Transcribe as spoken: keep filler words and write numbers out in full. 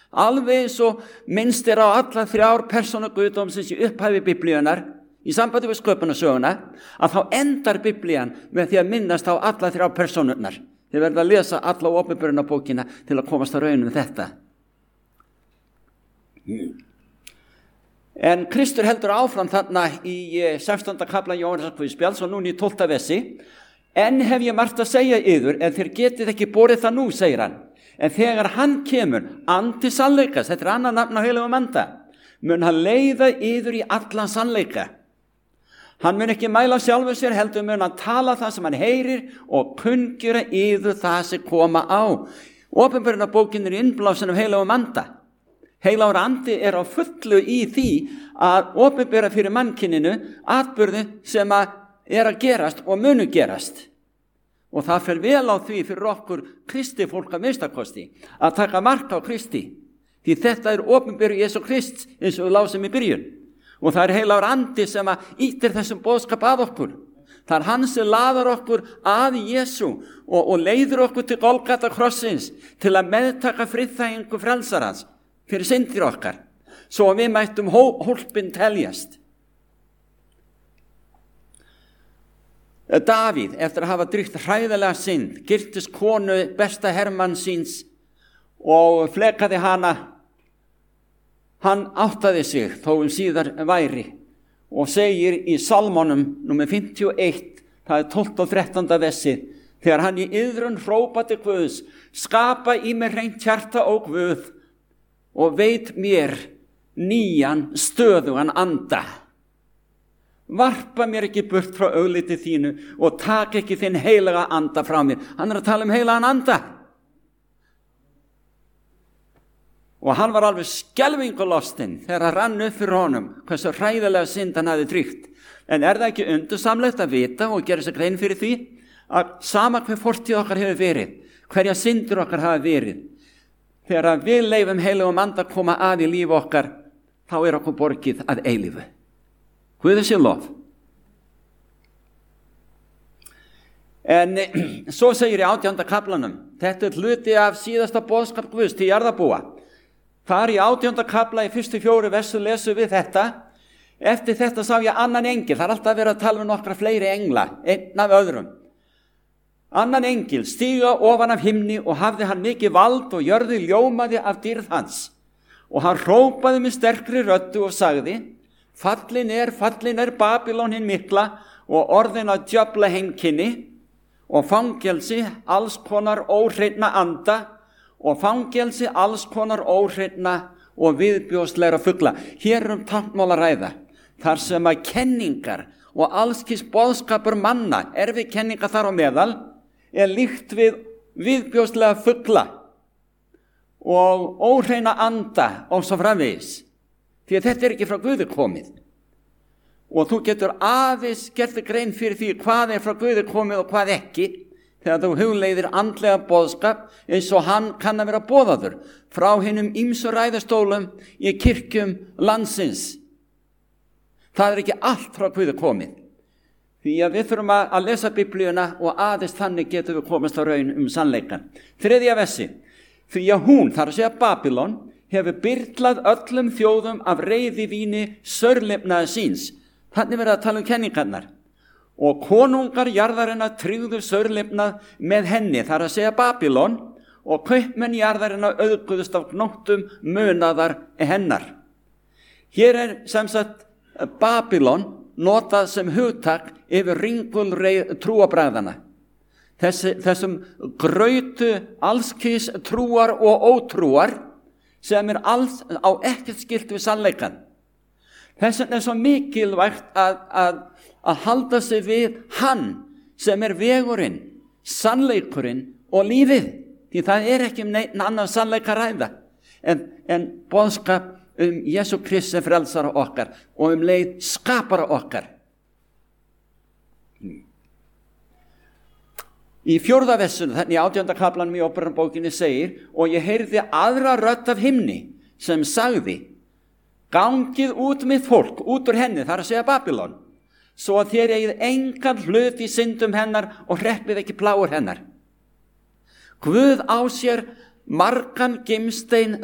Alveg eins og minnst er á alla þrjár persónur guðdómsins í upphafi Biblíunnar, í sambandi við sköpunarsöguna, að þá endar Biblían með því að minnast á alla þrjár persónurnar. Þið verða að lesa alla opinberunarbókina til að komast að raun um þetta. En Kristur heldur áfram þarna í sextánda kafla Jóhannesarguðspjalls og núna í tólfta versi. En hef ég margt að segja yður, en þér getið ekki borið það nú, segir hann. En þegar hann kemur, andi sannleikas, þetta er annað nafn á heilögum anda, mun hann leiða yður í allan sannleika. Hann mun ekki mæla sjálfur sér, heldur mun hann tala það sem hann heyrir og kunngjöra yður það sem koma á. Opinberunarbókin er innblásin af heilögum anda. Heilagur andi er á fullu í því að opinbera fyrir mannkyninu atburði sem að er að gerast og munu gerast. Og það fer vel á því fyrir okkur Kristi fólk að minnstakosti að taka mark á Kristi. Því þetta er opinberu Jesú Krist eins og við lásum í byrjun. Og það er heilagur andi sem að ýtir þessum boðskap að okkur. Það er hann sem laðar okkur að Jesú og, og leiður okkur til Golgata krossins til að meðtaka friðþægingu frelsarans fyrir syndir okkar. Svo við mættum hólpin teljast. Davíð, eftir að hafa drygt hræðilega synd, girtist konu besta hermann síns og flekaði hana. Hann áttaði sig þó um síðar væri og segir í Salmonum númer fimmtíu og eitt, það er tólfta og þrettánda versi, þegar hann í iðrun hrópaði Guðs, skapa í mér hreint hjarta og Guð og veit mér nýjan stöðugan anda. Varpa mér ekki burt frá augliti þínu og tak ekki þinn heilaga anda frá mér. Hann er að tala um heilagan anda. Og hann var alveg skelfingulostinn þegar hann rann upp fyrir honum hversu hræðilega synd hann hafði drygt. En er það ekki undursamlegt að vita og gera sér grein fyrir því að sama hver fortíð okkar hefur verið, hverja syndir okkar hafa verið, þegar við leifum heilagum anda að koma að í lífi okkar, þá er okkur borgið að eilífu. Guði sé lof. En svo segir í átjánda kaflanum, þetta er hluti af síðasta boðskap Guðs til jarðarbúa. Þar í átjánda kafla í fyrstu fjóru versu lesum við þetta. Eftir þetta sá ég annan engil, það er alltaf verið að tala um nokkra fleiri engla, einn af öðrum. Annan engil stíga ofan af himni og hafði hann mikið vald og jörði ljómaði af dýrð hans. Og hann hrópaði með sterkri röddu og sagði, Fallin er, fallin er Babylon hinn mikla og orðin að djöfla heimkynni og fangelsi alls konar óhreinna anda og fangelsi alls konar óhreinna og viðbjóðslegra fugla. Hér er um táknmál að ræða, þar sem að kenningar og allskis boðskapur manna, erfið kenningar þar á meðal, er líkt við viðbjóðslega fugla og óhreina anda og svo framvegis. Því að þetta er ekki frá Guði komið. Og þú getur aðeins gert grein fyrir því hvað er frá Guði komið og hvað ekki, þegar þú hugleiðir andlega boðskap eins og hann kann að vera boðaður frá hinum ýmsu ræðustólum í kirkjum landsins. Það er ekki allt frá Guði komið. Því að við þurfum að lesa Biblíuna og aðeins þannig getum við komast á raun um sannleikan. Þriðja versi. Því að hún, þar að segja Babylon, hefur byrlað öllum þjóðum af reiði víni sörlifnaði síns. Þannig verið að tala um kenningarnar. Og konungar jarðarinnar tryggðu sörlifnað með henni, þar að segja Babylon, og kaupmenn jarðarinnar auðguðust af gnóttum munaðar hennar. Hér er sem sagt Babylon notað sem hugtak yfir ringulreið trúabræðana. Þessi, þessum grautu allskis trúar og ótrúar sem er alls á ekkert skylt við sannleikan. Þess vegna er svo mikilvægt að, að, að halda sig við hann sem er vegurinn, sannleikurinn og lífið. Því það er ekki um neinn annan sannleika ræða en, en boðskap um Jesú Krist sem frelsara okkar og um leið skapara okkar. Í fjórða versinu, þannig í átjánda kaflanum í Óperubókinni segir, og ég heyrði aðra rödd af himni sem sagði, gangið út mitt fólk, út úr henni, þar að segja Babylon, svo að þér eigið engan hlut í syndum hennar og hreppið ekki plágur hennar. Guð á sér margan gimstein